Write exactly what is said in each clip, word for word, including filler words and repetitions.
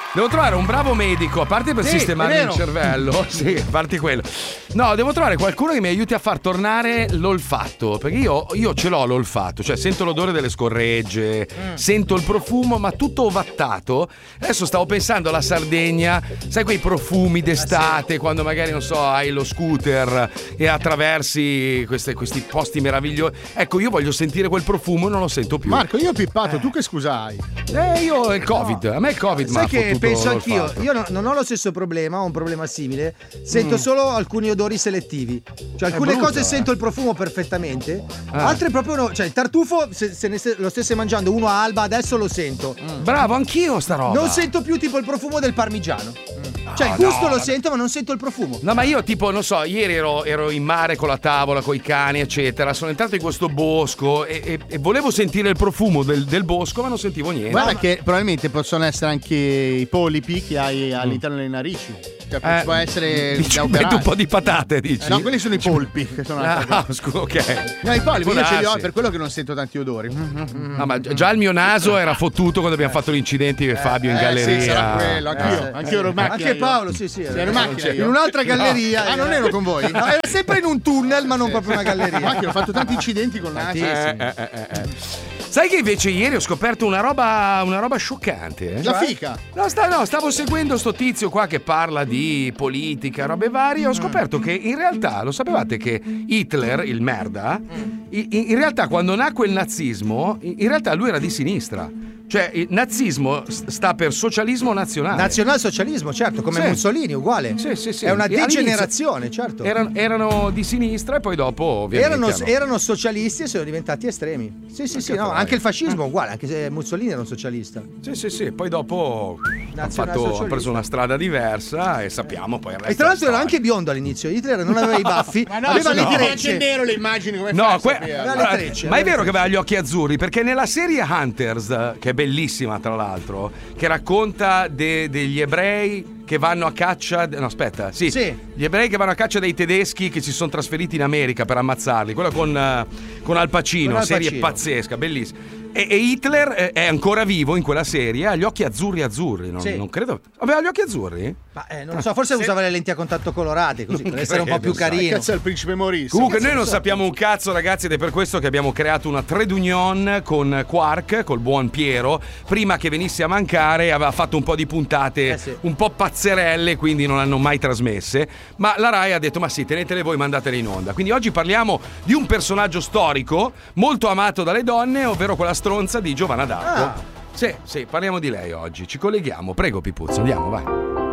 Devo trovare un bravo medico, a parte per Sì, sistemare è il vero. cervello. Sì, a parte quello. No, devo trovare qualcuno che mi aiuti a far tornare l'olfatto. Perché io, io ce l'ho l'olfatto, cioè sento l'odore delle scorregge, mm. sento il profumo, ma tutto ovattato. Adesso stavo pensando alla Sardegna, sai quei profumi d'estate, ah, sì. quando magari, non so, hai lo scooter e attraversi queste, questi posti meravigliosi. Ecco, io voglio sentire quel profumo e non lo sento più. Marco, io ho pippato, eh. tu che scusa hai? Eh, io il Covid, no. a me il Covid Sai che penso anch'io, l'olfatto. io no, non ho lo stesso problema, ho un problema simile, sento mm. solo alcuni odori selettivi, cioè alcune brutto, cose eh. sento il profumo perfettamente, ah. altre proprio no, cioè il tartufo se, se ne se, lo stesse mangiando uno a Alba adesso lo sento. Mm. Bravo, anch'io sta roba. Non sento più tipo il profumo del parmigiano. Mm. Cioè no, il gusto no, lo no. sento ma non sento il profumo. No, ma io tipo, non so, ieri ero, ero in mare con la tavola, con i cani, eccetera, sono entrato in questo bosco e, e, e volevo sentire il profumo del, del bosco, ma non sentivo niente. Guarda no, che ma... probabilmente possono essere anche i polipi che hai all'interno delle narici. Cioè, eh, può essere dici, da metti operare. un po' di patate, dici? Eh, no, quelli sono i polpi che sono ah, scusa, ok. No, i polipi io ce li ho, darsi. per quello che non sento tanti odori. No, ma già il mio naso era fottuto quando abbiamo fatto l'incidente di Fabio in eh, galleria. Sì, sarà quello, anch'io, Eh, anch'io ero in macchina. Anche Paolo, io. sì, sì. Ero in macchina io. In un'altra galleria. No. Ah, non ero con voi? No, ero sempre in un tunnel, ma non sì. proprio una galleria. Ma ho fatto tanti incidenti con naso. Eh, eh, eh, eh. Sai che invece ieri ho scoperto una roba, una roba scioccante? Eh? La fica? No, sta, no, stavo seguendo sto tizio qua che parla di politica, robe varie. Ho scoperto che in realtà, lo sapevate che Hitler, il merda, in, in realtà quando nacque il nazismo, in realtà lui era di sinistra. Cioè, il nazismo sta per socialismo nazionale. Nazionalsocialismo, certo, come sì. Mussolini, uguale. Sì, sì, sì. È una E all'inizio degenerazione, certo. Erano, erano di sinistra e poi dopo ovviamente Erano, hanno... erano socialisti e sono diventati estremi. Sì, sì, sì, no, anche il fascismo uguale, anche se Mussolini era un socialista. Sì, sì, sì, poi dopo ha, fatto, ha preso una strada diversa e sappiamo poi il resto. E tra l'altro della era anche biondo all'inizio, Hitler non aveva i baffi, Ma no, aveva le no. trecce. nero le immagini come No, fai que- a sapere? Aveva le trecce, ma è aveva vero le che aveva gli occhi azzurri, perché nella serie Hunters, che è bellissima tra l'altro, che racconta de- degli ebrei che vanno a caccia, no aspetta, sì, Sì. gli ebrei che vanno a caccia dei tedeschi che si sono trasferiti in America per ammazzarli, quella con, uh, con Al Pacino, Con Al serie Pacino. pazzesca, bellissima. E, e Hitler è, è ancora vivo in quella serie, ha gli occhi azzurri azzurri, non, Sì. non credo. Aveva gli occhi azzurri? Ma eh, non lo so, forse usava le lenti a contatto colorate così per essere un po' più credo, sai. carino. Cazzo è il principe Maurice. Comunque Cazzo noi non so. sappiamo un cazzo ragazzi ed è per questo che abbiamo creato una trade union con Quark, col buon Piero, prima che venisse a mancare aveva fatto un po' di puntate Eh sì. un po' pazzerelle, quindi non hanno mai trasmesse, ma la Rai ha detto ma sì, tenetele voi, mandatele in onda. Quindi oggi parliamo di un personaggio storico molto amato dalle donne, ovvero quella stronza di Giovanna d'Arco. Ah. Sì, sì, parliamo di lei oggi, ci colleghiamo, prego Pipuzzo, andiamo, vai.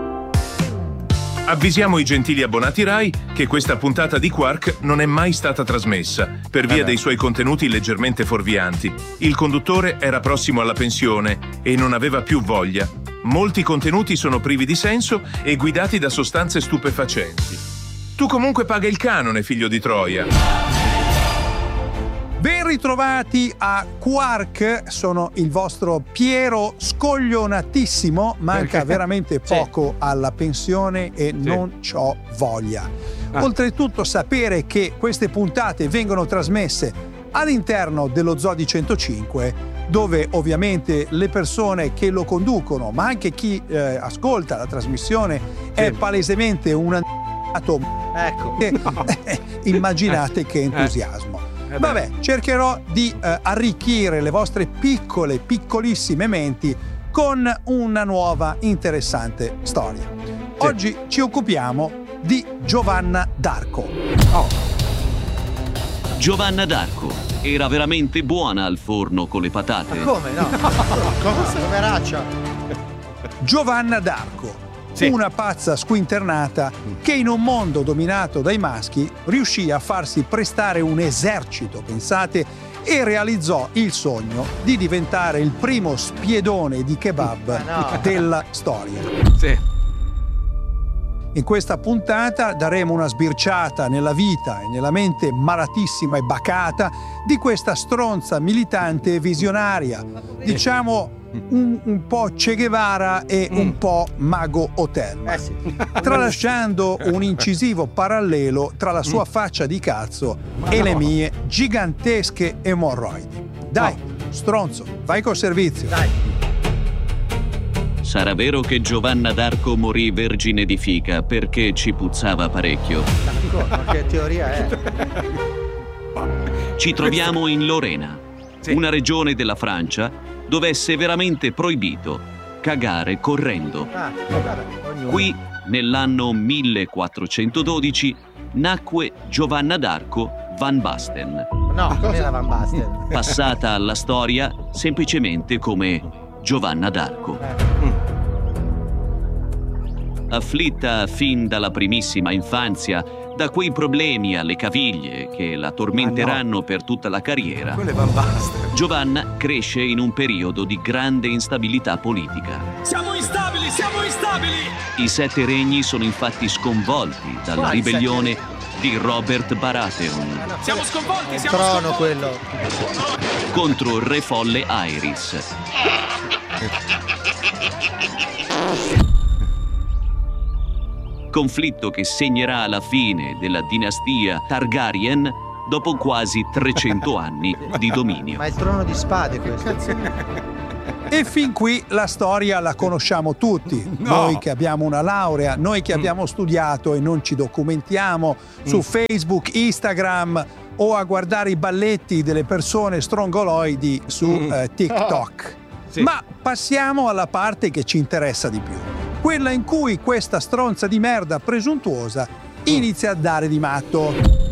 Avvisiamo i gentili abbonati Rai che questa puntata di Quark non è mai stata trasmessa per via Eh beh. dei suoi contenuti leggermente fuorvianti. Il conduttore era prossimo alla pensione e non aveva più voglia. Molti contenuti sono privi di senso e guidati da sostanze stupefacenti. Tu comunque paga il canone, figlio di Troia. Ben ritrovati a Quark, sono il vostro Piero scoglionatissimo, manca Perché? veramente poco alla pensione e non c'ho voglia. Ah. Oltretutto sapere che queste puntate vengono trasmesse all'interno dello Zoo di centocinque, dove ovviamente le persone che lo conducono, ma anche chi eh, ascolta la trasmissione, è palesemente un Ecco. immaginate che entusiasmo. Eh beh. Vabbè, cercherò di eh, arricchire le vostre piccole, piccolissime menti con una nuova interessante storia. Oggi ci occupiamo di Giovanna d'Arco. Oh. Giovanna d'Arco era veramente buona al forno con le patate. Ma come no? Cosa? Poveraccia. Giovanna d'Arco, Sì. una pazza squinternata che in un mondo dominato dai maschi riuscì a farsi prestare un esercito, pensate, e realizzò il sogno di diventare il primo spiedone di kebab no. della storia. Sì. In questa puntata daremo una sbirciata nella vita e nella mente malatissima e bacata di questa stronza militante e visionaria, diciamo un, un po' Che Guevara e un po' Mago Hotel, Eh sì. tralasciando un incisivo parallelo tra la sua faccia di cazzo e le mie gigantesche emorroidi. Dai, stronzo, vai col servizio. Dai. Sarà vero che Giovanna d'Arco morì vergine di fica perché ci puzzava parecchio. Ma che teoria è? Ci troviamo in Lorena, Sì. una regione della Francia dove è severamente proibito cagare correndo. Ah, vabbè, ognuno. Qui, nell'anno millequattrocentododici, nacque Giovanna d'Arco Van Basten, No, non era Van Basten. passata alla storia semplicemente come Giovanna d'Arco. Afflitta fin dalla primissima infanzia da quei problemi alle caviglie che la tormenteranno per tutta la carriera, Quello è Van Basten. Giovanna cresce in un periodo di grande instabilità politica. Siamo instabili, siamo instabili! I Sette Regni sono infatti sconvolti dalla Quali ribellione di Robert Baratheon Siamo sconvolti, siamo Trono sconvolti! quello. contro il re folle Aerys. Conflitto che segnerà la fine della dinastia Targaryen dopo quasi trecento anni di dominio. Ma è il trono di spade questo. E fin qui la storia la conosciamo tutti. No. Noi che abbiamo una laurea, noi che abbiamo studiato e non ci documentiamo su Facebook, Instagram o a guardare i balletti delle persone strongoloidi su eh, TikTok. Sì. Ma passiamo alla parte che ci interessa di più. Quella in cui questa stronza di merda presuntuosa inizia a dare di matto.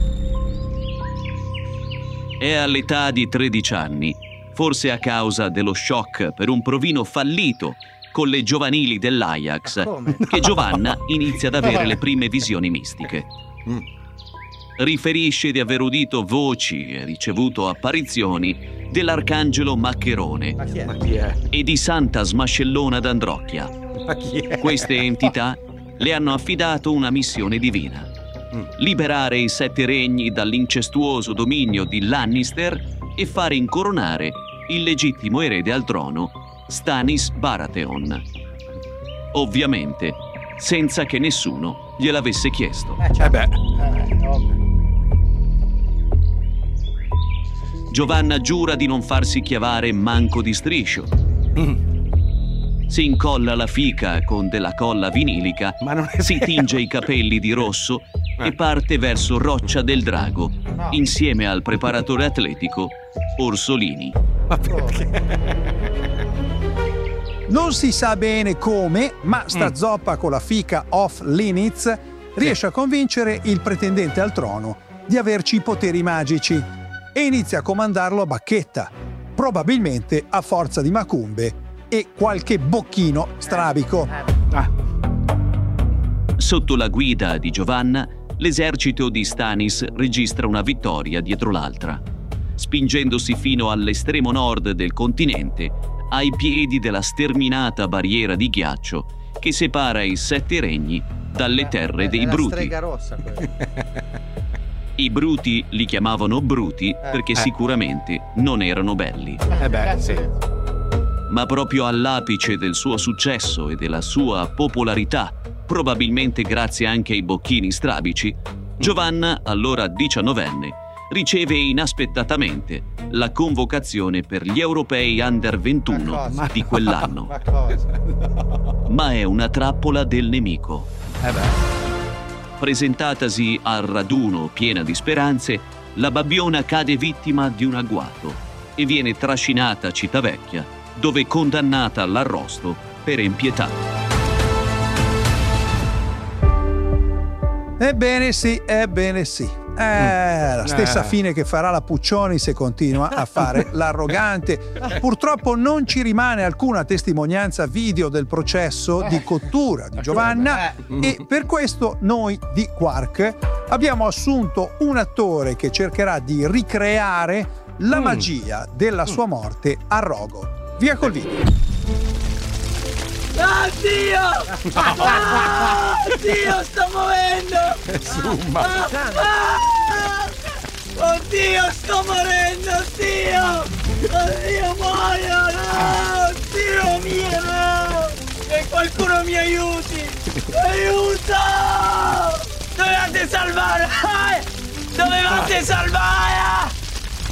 È all'età di tredici anni, forse a causa dello shock per un provino fallito con le giovanili dell'Ajax, Come? che Giovanna inizia ad avere le prime visioni mistiche. Riferisce di aver udito voci e ricevuto apparizioni dell'arcangelo Maccherone Ma chi è? Ma chi è? e di Santa Smascellona d'Androcchia. Ma chi è? Queste entità le hanno affidato una missione divina: liberare i Sette Regni dall'incestuoso dominio di Lannister e fare incoronare il legittimo erede al trono, Stannis Baratheon. Ovviamente, senza che nessuno gliel'avesse chiesto. Eh beh. Giovanna giura di non farsi chiavare manco di striscio. Si incolla la fica con della colla vinilica, Ma non è si vero. tinge i capelli di rosso e parte verso Roccia del Drago, insieme al preparatore atletico Orsolini. Ma perché? Non si sa bene come, ma sta zoppa con la fica off limits riesce a convincere il pretendente al trono di averci i poteri magici e inizia a comandarlo a bacchetta, probabilmente a forza di macumbe e qualche bocchino strabico. Ah, Sotto la guida di Giovanna, l'esercito di Stannis registra una vittoria dietro l'altra, spingendosi fino all'estremo nord del continente, ai piedi della sterminata barriera di ghiaccio che separa i Sette Regni dalle terre dei È la Bruti. strega rossa quella. I Bruti li chiamavano Bruti perché sicuramente non erano belli. eh beh, sì. Ma proprio all'apice del suo successo e della sua popolarità, probabilmente grazie anche ai bocchini strabici, Giovanna, allora diciannovenne, riceve inaspettatamente la convocazione per gli europei under ventuno Ma cosa? di quell'anno. Ma cosa? Ma è una trappola del nemico. Eh beh. Presentatasi al raduno piena di speranze, la babbiona cade vittima di un agguato e viene trascinata a Civitavecchia, dove è condannata all'arrosto per impietà. Ebbene sì, ebbene sì. Eh, la stessa Eh. fine che farà la Puccioni se continua a fare l'arrogante. Purtroppo non ci rimane alcuna testimonianza video del processo di cottura di Giovanna e per questo noi di Quark abbiamo assunto un attore che cercherà di ricreare la magia della sua morte a Rogo. Via col video. Oddio! Ah, Oddio, sto muovendo! Zumba. Ah! Oddio, sto morendo, oddio! Oddio, muoio, no! Oddio mio, no! Che qualcuno mi aiuti! Aiuto! Dovevate salvare! Ah! Dovevate salvare!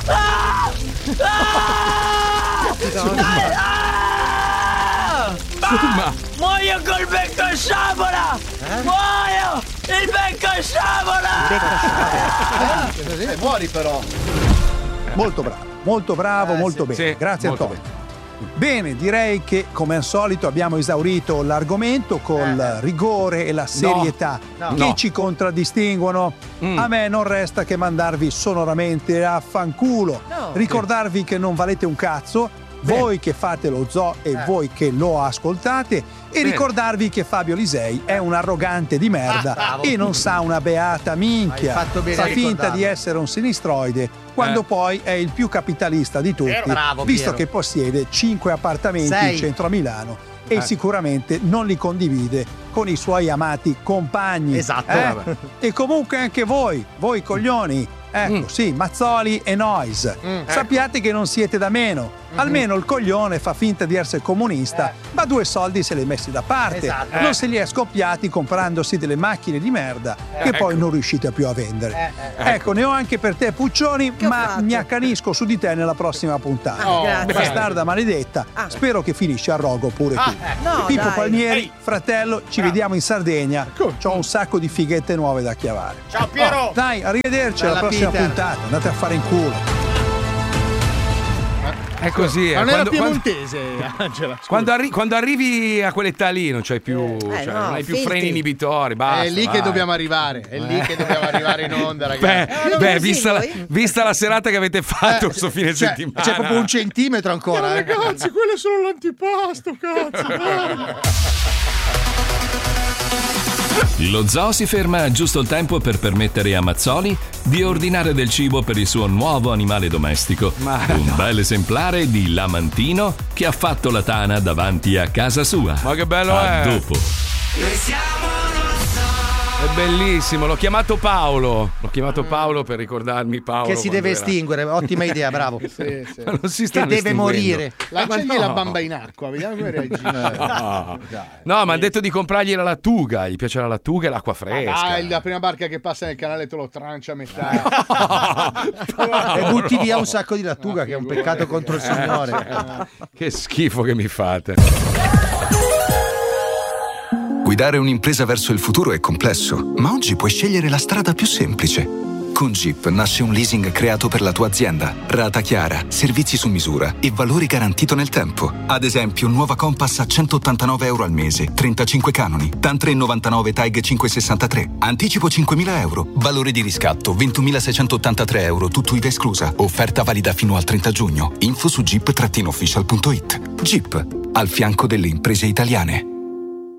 Ah! Ah! Ah! Ah! Ma... Muoio col becco a sciabola! Eh? Muoio! Il becco a sciabola! Eh, muori però. Molto bravo, molto bravo, eh, molto sì, bene. sì, Grazie molto Antonio. Bene, direi che come al solito abbiamo esaurito l'argomento col Eh. rigore e la serietà No. che No. ci contraddistinguono. Mm. A me non resta che mandarvi sonoramente a fanculo. No. Ricordarvi che non valete un cazzo, voi che fate lo zoo e Eh. voi che lo ascoltate, e ricordarvi che Fabio Lisei è un arrogante di merda Ah, bravo. e non sa una beata minchia. Hai fatto bene Fa a finta ricordarlo. di essere un sinistroide quando Eh. poi è il più capitalista di tutti, Bravo, visto Piero. che possiede cinque appartamenti Sei. in centro a Milano e Eh. sicuramente non li condivide con i suoi amati compagni. Esatto. Eh? Vabbè. E comunque anche voi, voi coglioni, ecco, Mm. sì, Mazzoli e Noise, Mm. sappiate che non siete da meno. Almeno il coglione fa finta di essere comunista, ma due soldi se li ha messi da parte. Esatto. Non se li è scoppiati comprandosi delle macchine di merda che poi non riuscite più a vendere. Ecco, ne ho anche per te, Puccioni, Che ho ma fatto? mi accanisco su di te nella prossima puntata. Ah, grazie. Bastarda maledetta, Ah. spero che finisci a rogo pure tu. No, Pippo dai. Palmieri, fratello, ci vediamo in Sardegna. C'ho un sacco di fighette nuove da chiavare. Ciao Piero. Oh, dai, arrivederci alla Bella prossima Peter. puntata. Andate a fare in culo. È così. eh. Ma non era Quando, quando, piemontese, Angela. scusa. quando arri- quando arrivi a quell'età lì non c'hai più, Eh, cioè, no, non hai più filtri. freni inibitori. Basta, È lì che vai. dobbiamo arrivare. È lì che dobbiamo arrivare in onda, Beh, ragazzi. lo beh, così vista, la, voi? vista la serata che avete fatto Eh, questo fine cioè, settimana, C'è proprio un centimetro ancora. eh. Ragazzi, quello è solo l'antipasto, cazzo. Lo zoo si ferma giusto il tempo per permettere a Mazzoli di ordinare del cibo per il suo nuovo animale domestico. Ma un bel esemplare di lamantino che ha fatto la tana davanti a casa sua. Ma che bello A è! dopo. È bellissimo, l'ho chiamato Paolo. L'ho chiamato Paolo per ricordarmi Paolo. Che si quando deve era- estinguere, ottima idea, bravo. Sì, sì. Ma non si sta Che deve estinguendo. morire. Lanciagli Ma no. la bamba in acqua, vediamo come reagisce. No, no ma hanno detto di comprargli la lattuga. Gli piace la lattuga e l'acqua fresca. Ah, la prima barca che passa nel canale te lo trancia a metà. E butti via un sacco di lattuga, che è un peccato contro il Signore. Che schifo che mi fate. Guidare un'impresa verso il futuro è complesso, ma oggi puoi scegliere la strada più semplice. Con Jeep nasce un leasing creato per la tua azienda. Rata chiara, servizi su misura e valori garantito nel tempo. Ad esempio, nuova Compass a centottantanove euro al mese, trentacinque canoni, T A N tre virgola novantanove T A G cinquecentosessantatré. Anticipo cinquemila euro. Valore di riscatto ventumilaseicentottantatré euro, tutto I V A esclusa. Offerta valida fino al trenta giugno. Info su jeep official punto it. Jeep, al fianco delle imprese italiane.